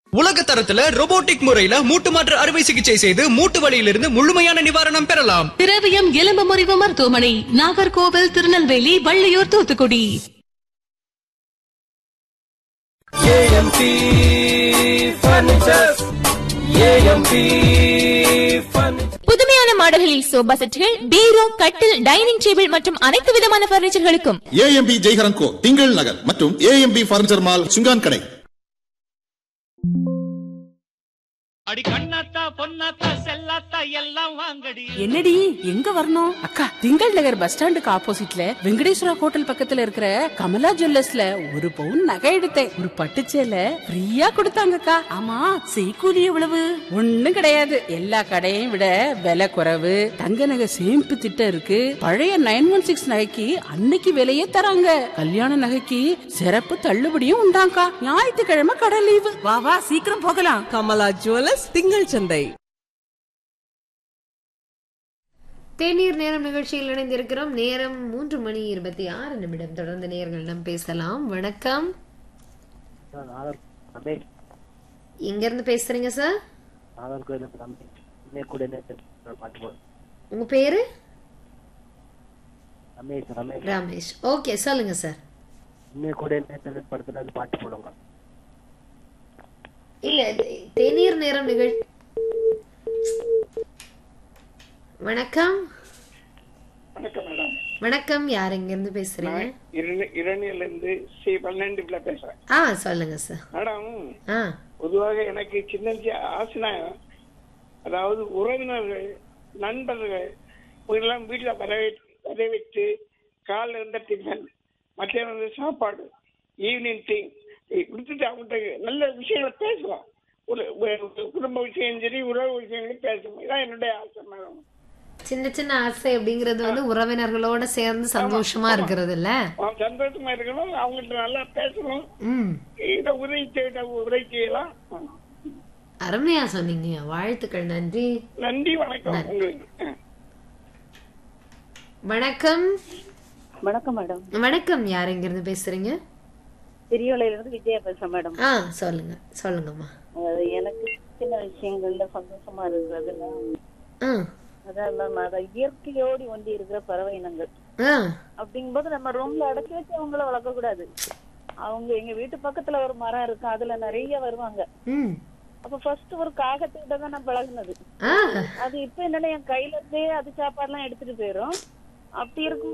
உலக தரத்துல robotic முறையில மூட்டு மாற்று அறுவை சிகிச்சை செய்து மூட்டு வலியிலிருந்து முழுமையான நிவாரணம் பெறலாம். திரவியம் எலும்பு முறிவு மருத்துவமனை, நாகர்கோவில், திருநெல்வேலி, வள்ளியூர், தூத்துக்குடி. புதுமையான மாடல்களில் சோபா செட்டுகள், பீரோ, கட்டில், டைனிங் டேபிள் மற்றும் அனைத்து விதமான பர்னிச்சர்களுக்கும் ஏஎம்பி ஜெய்ஹரன்கோ திங்கள் நகர் மற்றும் ஏஎம்பி பர்னிச்சர் மால் சுங்கான் கடை. அடி கண்ணாத்தா பொன்னாத்தா செல்லாத்தா எல்லாம் வாங்கடி. என்னடி எங்க வரணும்? அக்கா, திங்கள் நகர் பஸ் ஸ்டாண்டுக்கு ஆப்போசிட்ல வெங்கடேஸ்வரா ஹோட்டல் பக்கத்துல இருக்கிற கமலா ஜுவல்லர்ஸ்ல ஒரு பவுன் நகை எடுத்தேன். ஒரு பட்டுச்சேலை ஃப்ரீயா கொடுத்தாங்கக்கா. ஆமா, செய்கூலி எவ்வளவு? ஒண்ணும் கிடையாது. எல்லா கடையையும் விட விலை குறைவு. தங்க நகை சேமிப்பு திட்டம் இருக்கு. பழைய 916 நகைக்கு அன்னைக்கு விலையே தராங்க. கல்யாண நகைக்கு சிறப்பு தள்ளுபடியும் உண்டாங்கா. ஞாயிற்றுக்கிழமை கடை லீவு. வா வா, சீக்கிரம் போகலாம். கமலா ஜுவல்லர்ஸ், திங்கள் சந்தை. தேநீர் நேரம் நிகழ்ச்சியில் இணைந்திருக்கிறோம். நேரம் 3:26. தொடர்ந்து நேயர்களிடம் பேசலாம். வணக்கம், எங்க இருந்து பேசுறீங்க சார்? உங்க பேரு? ரமேஷ். ஓகே, சொல்லுங்க சார். இல்ல, தேநீர் நேரம் நிகழ்ச்சி. வணக்கம். வணக்கம், யார் எங்க இருந்து பேசுறீங்க? இரணியில இருந்து ஸ்ரீ 12 பேசுறேன். சொல்லுங்க சார். மேடம், பொதுவாக எனக்கு சின்ன ஆசை, அதாவது உறவினர்கள், நண்பர்கள் எல்லாம் வீட்டுல வரவேற்று காலைல இருந்த டிஃபன், மத்தியானம் வந்து சாப்பாடு, ஈவினிங் டீ கொடுத்துட்டு அவங்கள்ட்ட நல்ல விஷயங்களை பேசலாம். குடும்ப விஷயம் சரி, உறவு விஷயங்களும் பேசணும். இதான் என்னுடைய ஆசை மேடம். சின்ன சின்ன ஆசை அப்படிங்கறது வந்து உறவினர்களோட சேர்ந்து சந்தோஷமா இருக்கிறது இல்ல? சந்தோஷமா இருக்கணும், அவங்கள்ட்ட நல்லா பேசணும், இதை உதவி செய்யலாம். அருமையா சொன்னீங்க, வாழ்த்துக்கள். நன்றி. நன்றி, வணக்கம். வணக்கம். வணக்கம் மேடம். வணக்கம், யார் எங்க இருந்து பேசுறீங்க? பெரியவளையில இருந்து விஜயா பேசுறேன் மேடம். சொல்லுங்க. சொல்லுங்கம்மா. எனக்கு சின்ன விஷயங்கள்ல சந்தோஷமா இருக்கிறதுல அதான் இயற்கையோடு ஒண்டி இருக்கிற பறவை இனங்கள். அப்படிங்கும்போது நம்ம ரூம்ல அடக்கி வச்சு அவங்கள வளர்க்க கூடாது. அவங்க எங்க வீட்டு பக்கத்துல ஒரு மரம் இருக்கு, அதுல நிறைய வருவாங்க. அப்ப ஃபர்ஸ்ட் ஒரு காகத்திட்ட தான் நான் பழகுனது. அது இப்ப என்னன்னா என் கையில இருந்தே அது சாப்பாடு எல்லாம் எடுத்துட்டு போயிரும். அப்படி இருக்கும்